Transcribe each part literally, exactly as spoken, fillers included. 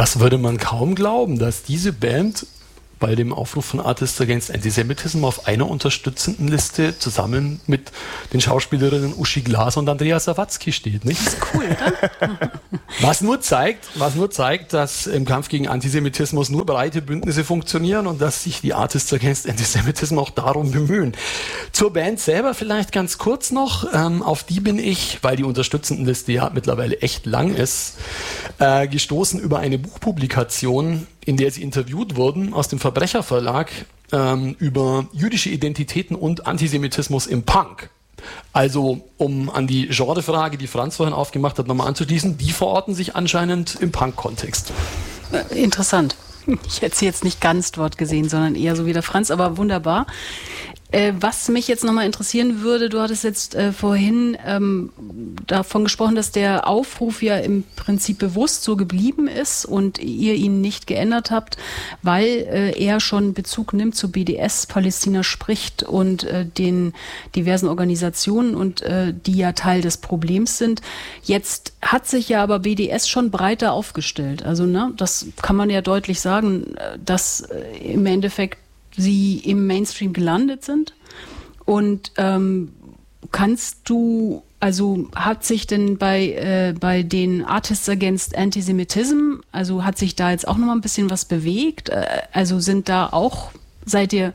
das würde man kaum glauben, dass diese Band bei dem Aufruf von Artists Against Antisemitism auf einer unterstützenden Liste zusammen mit den Schauspielerinnen Uschi Glas und Andrea Sawatzki steht, nicht? Das ist cool, oder? Was nur zeigt, was nur zeigt, dass im Kampf gegen Antisemitismus nur breite Bündnisse funktionieren und dass sich die Artists Against Antisemitism auch darum bemühen. Zur Band selber vielleicht ganz kurz noch. Ähm, auf die bin ich, weil die unterstützenden Liste ja mittlerweile echt lang ist, äh, gestoßen über eine Buchpublikation, in der sie interviewt wurden, aus dem Verbrecherverlag, ähm, über jüdische Identitäten und Antisemitismus im Punk. Also, um an die Genrefrage, die Franz vorhin aufgemacht hat, nochmal anzuschließen, die verorten sich anscheinend im Punk-Kontext. Interessant. Ich hätte sie jetzt nicht ganz dort gesehen, sondern eher so wie der Franz, aber wunderbar. Äh, was mich jetzt nochmal interessieren würde, du hattest jetzt äh, vorhin ähm, davon gesprochen, dass der Aufruf ja im Prinzip bewusst so geblieben ist und ihr ihn nicht geändert habt, weil äh, er schon Bezug nimmt zu B D S, Palästina spricht und äh, den diversen Organisationen und äh, die ja Teil des Problems sind. Jetzt hat sich ja aber B D S schon breiter aufgestellt. Also ne, das kann man ja deutlich sagen, dass äh, im Endeffekt sie im Mainstream gelandet sind. Und ähm, kannst du, also hat sich denn bei, äh, bei den Artists Against Antisemitism, also hat sich da jetzt auch nochmal ein bisschen was bewegt? Äh, also sind da auch, seid ihr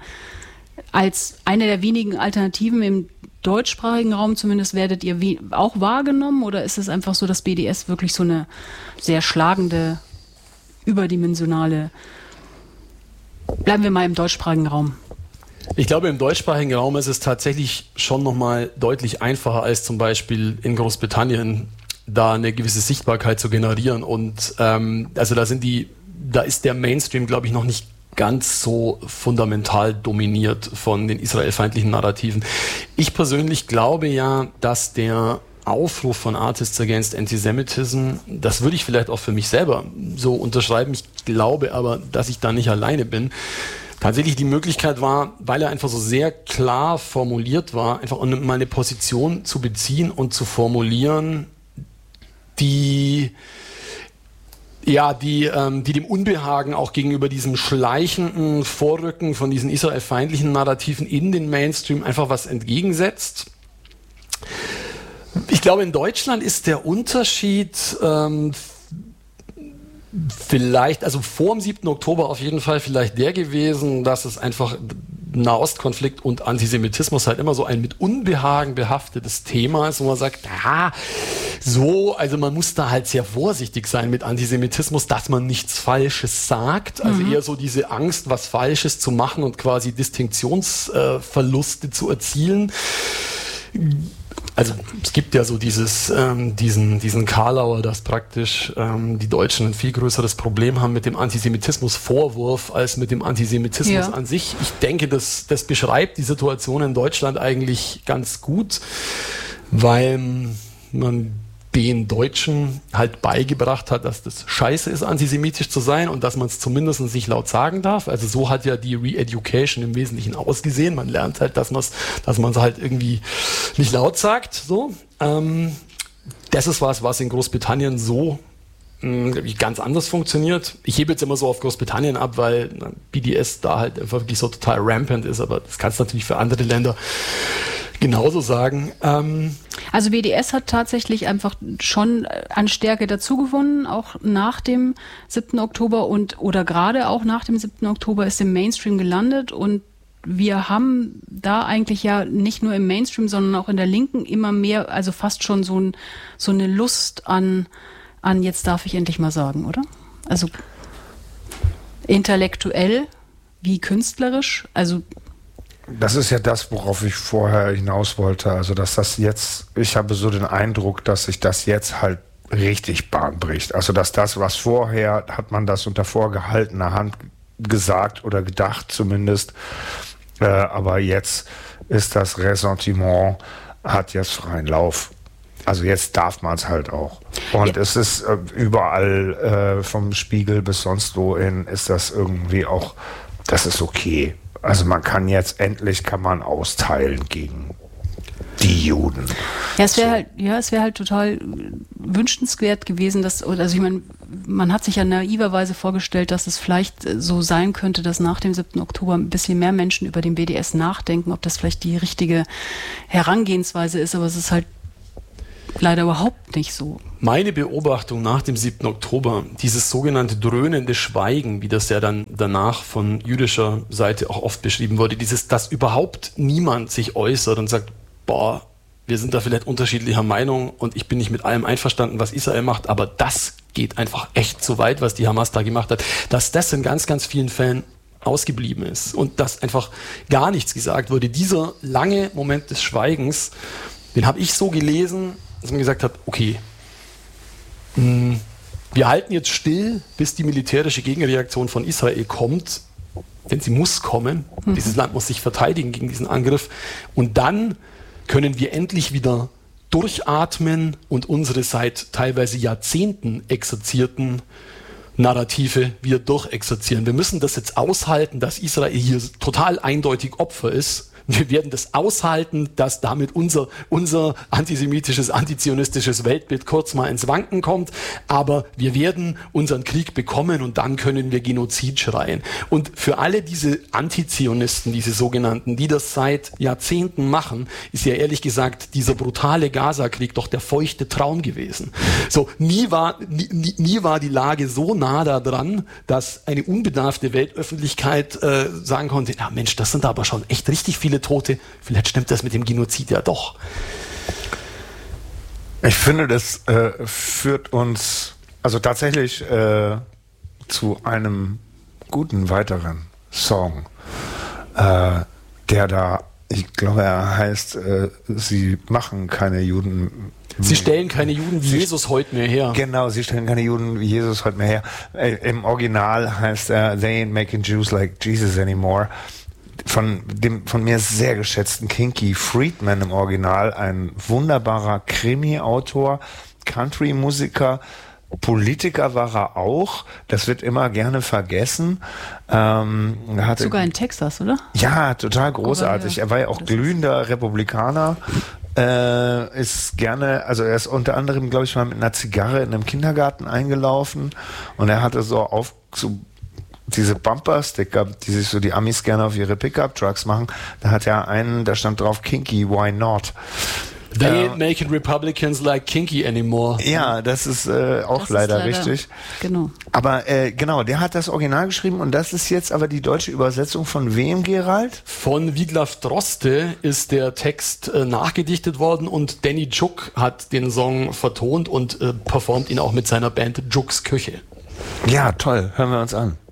als eine der wenigen Alternativen im deutschsprachigen Raum zumindest, werdet ihr we- auch wahrgenommen? Oder ist es einfach so, dass B D S wirklich so eine sehr schlagende, überdimensionale, bleiben wir mal im deutschsprachigen Raum? Ich glaube, im deutschsprachigen Raum ist es tatsächlich schon nochmal deutlich einfacher als zum Beispiel in Großbritannien, da eine gewisse Sichtbarkeit zu generieren. Und ähm, also da sind die, da ist der Mainstream, glaube ich, noch nicht ganz so fundamental dominiert von den israelfeindlichen Narrativen. Ich persönlich glaube ja, dass der Aufruf von Artists Against Antisemitism, das würde ich vielleicht auch für mich selber so unterschreiben. Ich glaube aber, dass ich da nicht alleine bin. Tatsächlich die Möglichkeit war, weil er einfach so sehr klar formuliert war, einfach mal eine Position zu beziehen und zu formulieren, die ja, die, ähm, die dem Unbehagen auch gegenüber diesem schleichenden Vorrücken von diesen israelfeindlichen Narrativen in den Mainstream einfach was entgegensetzt. Ich glaube, in Deutschland ist der Unterschied ähm, vielleicht, also vor dem siebten Oktober auf jeden Fall vielleicht der gewesen, dass es einfach Nahostkonflikt und Antisemitismus halt immer so ein mit Unbehagen behaftetes Thema ist, wo man sagt, ja, so, also man muss da halt sehr vorsichtig sein mit Antisemitismus, dass man nichts Falsches sagt, also mhm. eher so diese Angst, was Falsches zu machen und quasi Distinktionsverluste äh, zu erzielen. Also es gibt ja so dieses, ähm, diesen, diesen Karlauer, dass praktisch ähm, die Deutschen ein viel größeres Problem haben mit dem Antisemitismus-Vorwurf als mit dem Antisemitismus ja. an sich. Ich denke, das, das beschreibt die Situation in Deutschland eigentlich ganz gut, weil man den Deutschen halt beigebracht hat, dass das scheiße ist, antisemitisch zu sein und dass man es zumindest nicht laut sagen darf. Also so hat ja die Re-Education im Wesentlichen ausgesehen. Man lernt halt, dass man es dass man es halt irgendwie nicht laut sagt. So. Ähm, das ist was, was in Großbritannien so mh, ganz anders funktioniert. Ich hebe jetzt immer so auf Großbritannien ab, weil na, B D S da halt einfach wirklich so total rampant ist, aber das kannst du natürlich für andere Länder genauso sagen. Ähm also B D S hat tatsächlich einfach schon an Stärke dazugewonnen, auch nach dem siebten Oktober und oder gerade auch nach dem siebten Oktober ist im Mainstream gelandet und wir haben da eigentlich ja nicht nur im Mainstream, sondern auch in der Linken immer mehr, also fast schon so, ein, so eine Lust an, an jetzt darf ich endlich mal sagen, oder? Also intellektuell wie künstlerisch, also das ist ja das, worauf ich vorher hinaus wollte. Also, dass das jetzt, ich habe so den Eindruck, dass sich das jetzt halt richtig Bahn bricht. Also, dass das, was vorher, hat man das unter vorgehaltener Hand gesagt oder gedacht zumindest. Äh, aber jetzt ist das Ressentiment, hat jetzt freien Lauf. Also jetzt darf man es halt auch. Und ja. es ist äh, überall äh, vom Spiegel bis sonst wohin ist das irgendwie auch, das ist okay. Also man kann jetzt endlich, kann man austeilen gegen die Juden. Ja, es wäre halt, ja, es wäre halt total wünschenswert gewesen, dass, oder also ich meine, man hat sich ja naiverweise vorgestellt, dass es vielleicht so sein könnte, dass nach dem siebten Oktober ein bisschen mehr Menschen über den B D S nachdenken, ob das vielleicht die richtige Herangehensweise ist, aber es ist halt leider überhaupt nicht so. Meine Beobachtung nach dem siebten Oktober, dieses sogenannte dröhnende Schweigen, wie das ja dann danach von jüdischer Seite auch oft beschrieben wurde, dieses, dass überhaupt niemand sich äußert und sagt, boah, wir sind da vielleicht unterschiedlicher Meinung und ich bin nicht mit allem einverstanden, was Israel macht, aber das geht einfach echt zu weit, was die Hamas da gemacht hat, dass das in ganz, ganz vielen Fällen ausgeblieben ist und dass einfach gar nichts gesagt wurde. Dieser lange Moment des Schweigens, den habe ich so gelesen, dass man gesagt hat, okay, mh, wir halten jetzt still, bis die militärische Gegenreaktion von Israel kommt, denn sie muss kommen. Mhm. Dieses Land muss sich verteidigen gegen diesen Angriff. Und dann können wir endlich wieder durchatmen und unsere seit teilweise Jahrzehnten exerzierten Narrative wieder durchexerzieren. Wir müssen das jetzt aushalten, dass Israel hier total eindeutig Opfer ist. Wir werden das aushalten, dass damit unser, unser antisemitisches, antizionistisches Weltbild kurz mal ins Wanken kommt. Aber wir werden unseren Krieg bekommen und dann können wir Genozid schreien. Und für alle diese Antizionisten, diese sogenannten, die das seit Jahrzehnten machen, ist ja ehrlich gesagt dieser brutale Gaza-Krieg doch der feuchte Traum gewesen. So, nie war, nie, nie war die Lage so nah da dran, dass eine unbedarfte Weltöffentlichkeit äh, sagen konnte, ja Mensch, das sind aber schon echt richtig viele Tote, vielleicht stimmt das mit dem Genozid ja doch. Ich finde, das äh, führt uns also tatsächlich äh, zu einem guten weiteren Song, äh, der da, ich glaube, er heißt, äh, sie machen keine Juden. Sie stellen keine Juden wie sie Jesus heute mehr her. Genau, sie stellen keine Juden wie Jesus heute mehr her. Äh, Im Original heißt er, they ain't making Jews like Jesus anymore. Von dem von mir sehr geschätzten Kinky Friedman im Original, ein wunderbarer Krimi-Autor, Country-Musiker, Politiker war er auch. Das wird immer gerne vergessen. Ähm, hatte, Sogar in Texas, oder? Ja, total großartig. Ja, er war ja auch glühender Republikaner. Äh, ist gerne, also er ist unter anderem, glaube ich, mal mit einer Zigarre in einem Kindergarten eingelaufen und er hatte so auf so diese Bumper-Sticker, die sich so die Amis gerne auf ihre Pickup-Trucks machen, da hat er einen, da stand drauf Kinky, why not? They ain't making Republicans like Kinky anymore. Ja, das ist äh, auch das leider, ist leider richtig. Genau. Aber äh, genau, der hat das Original geschrieben und das ist jetzt aber die deutsche Übersetzung von wem, Gerald? Von Wiglaf Droste ist der Text äh, nachgedichtet worden und Danny Juk hat den Song vertont und äh, performt ihn auch mit seiner Band Juks Küche. Ja, toll. Hören wir uns an.